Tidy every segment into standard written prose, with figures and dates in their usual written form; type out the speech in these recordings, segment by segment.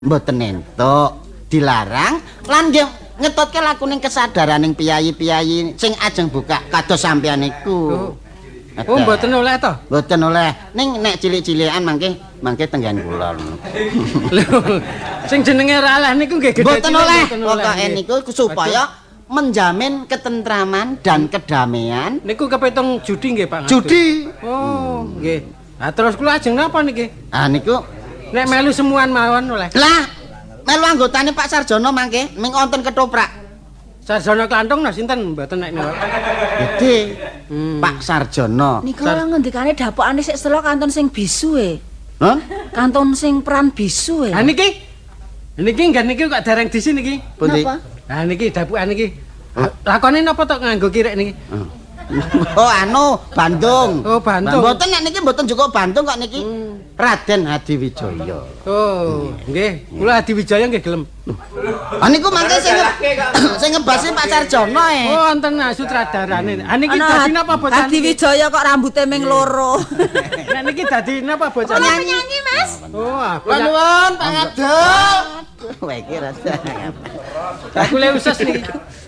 mboten entuk, dilarang lan nggih ngetutke lakuning kesadaran piyayi-piyayi sing ajeng buka kados sampeyan niku. Oh, mboten oleh to? Mboten oleh. Ning nek cilik-cilikan mangke tenggen kula. Sing jenenge raleh niku nggih gedhe. Mboten oleh. Pokoke niku supaya menjamin ketentraman dan kedamaian. Niku kepitung judi nggih, Pak. Judi. Oh, nggih. Nah, terus kula ajeng napa niki? Ah niku Nek melu semuan mawon oleh. lah melu anggotane Pak Sarjono mangke ming wonten ketoprak. Sarjana Klanthong nah sinten mboten nek niku. Gede. Pak Sarjono. Niku ngendikane dapukane sik selo kanton sing bisu Hah? Kanton sing peran bisu Ha niki. Niki nggih niki kok dereng disi niki. Pundi? Ha niki dapukan niki. Lakone napa tok nganggo kirek niki? Oh anu Bandung. Oh, Bandung. Mboten nek niki mboten cukup Bandung kok niki. Raden Hadiwijaya. Oh, nggih. Kula Hadiwijaya nggih gelem. Ah niku mangke sing ngebasi Pak Sarjono Oh, wonten sutradarane. Ha niki dadi napa bocah? Hadiwijaya kok rambute ming loro. Nek niki dadi napa bocah? Penyanyi, Mas. Oh, Nuwun Pak Ngabdul. Wah iki rasa. aku le usus niki.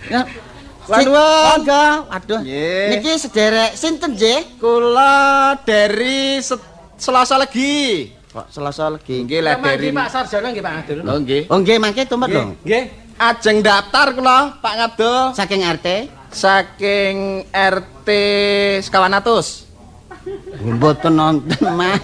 Nuwun, aduh. Niki sederek sinten nggih? Kula dari Selasa Legi. Kok Selasa lagi. Nggih lah Dari dari Pak Sarjono nggih Pak Ngabdul. Lho nggih. Oh nggih mangke tumut Nggih, dong. nggih. Ajeng daftar kula Pak Ngabdul Saking RT. saking RT sekawan atus. Mboten nonton Mas.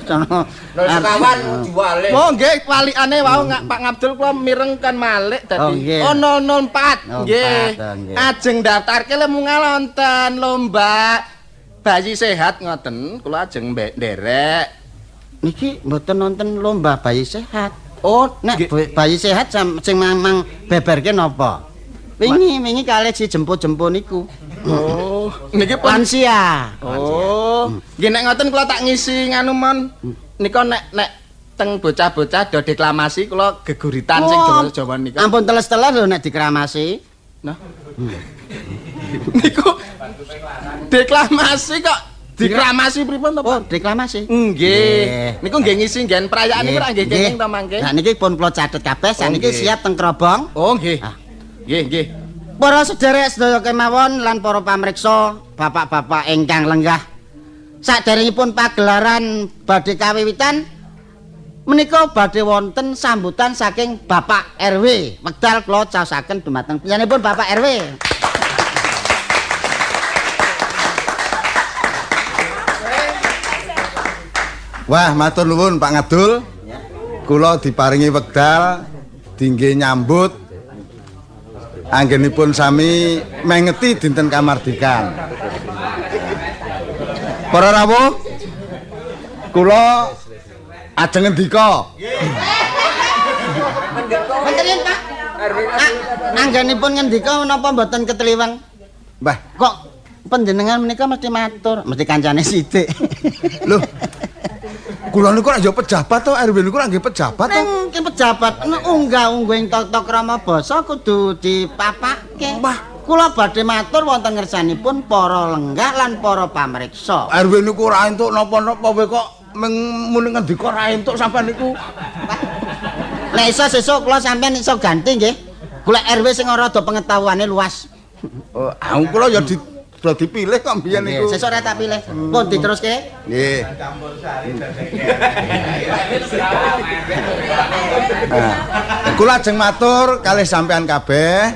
juale. Oh nggih walikane wau Pak Ngabdul kula mireng kan Malik Oh, dadi. nggih. Oh 004. Nggih. Oh, nggih. Ajeng daftarke lemungan wonten lomba bayi sehat ngoten. Kula ajeng nderek. Niki mboten nonton lomba bayi sehat. Oh, Nek bayi sehat sing mamang beberke napa? Wingi kalih si jemput-jemput niku. Oh, niki pun Lansia. Oh, nggih nek ngoten kula tak ngisi nganu mon. Nika nek teng bocah-bocah do deklamasi kula geguritan sing Jawa-Jawa nika. Ampun teles-teles lho nek dikramasi. Nah. Niku deklamasi kok deklamasi pripun to, Pak? Oh, deklamasi. Nggih. Niku nggih ngisi nggen perayaan niku ra nggih kenging to mangke. Nah niki pun kula catet kabeh, saniki nggih. siap teng kerobong. Oh, nggih. Ah. Nggih, nggih. Para sedherek sedaya kemawon lan para pamriksa, bapak-bapak ingkang lenggah. Saderengipun pagelaran badhe kawiwitan menika badhe wonten sambutan saking Bapak RW. Wekdal kula caosaken dumateng piyambakipun Bapak RW. Wah, matur nuwun Pak Ngabdul. Kula diparingi wekdal dingge nyambut anggenipun sami mengeti dinten kamardikan. Para rawuh, kula ajeng ngendika. Wonten Pak. Anggenipun ngendika menapa mboten keteliwang? Mbah, Kok panjenengan menika mesti matur, mesti kancane sithik. lho. Kula niku rak yo pejabat to, RW niku rak nggih pejabat to. Neng ki pejabat unggah-ungguhing tok-tok krama basa kudu dipapake. Mbah. Kula badhe matur wonten ngersanipun para lenggah lan para pamriksa. RW niku ora entuk napa-napa wae kok muni ngendika ora entuk sampean niku. Nek iso sesuk kula sampeyan iso ganti nggih. Golek RW sing ora rada pengetahuane luas. Oh, kula yo sudah dipilih kok mbiyen niku. Sesuk ora tak pilih. Pun diteruske. Nggih. Kula ajeng matur kalih sampean kabeh.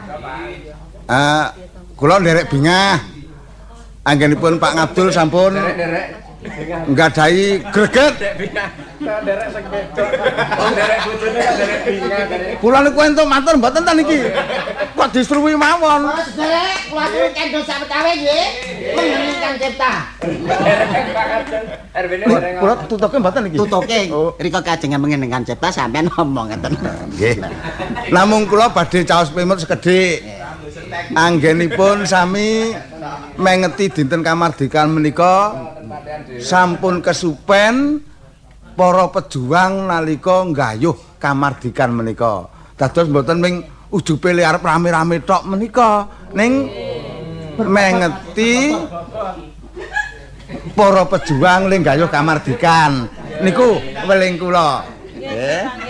Kula nderek bingah. Anggenipun Pak Ngabdul sampun nggadahi greget. Kula niku entuk matur mboten ta niki. Kok disruwi mawon. Sedherek kula suwun kanggo sawetawis nggih. Mengeningkan cipta. Kula tutuke mboten niki. Tutuke. Rika kajengan mengeningkan cipta sampeyan ngomong ngeten. Nggih. Namung kula badhe caos pemut sekedhik. Anggenipun sami mengeti dinten kamardikan menika sampun kesupen para pejuang nalika nggayuh kamardikan menika. Dados mboten ming ujupe li arep rame-rame tok menika, ning mengeti para pejuang li nggayuh kamardikan. Niku weling kula. Nggih.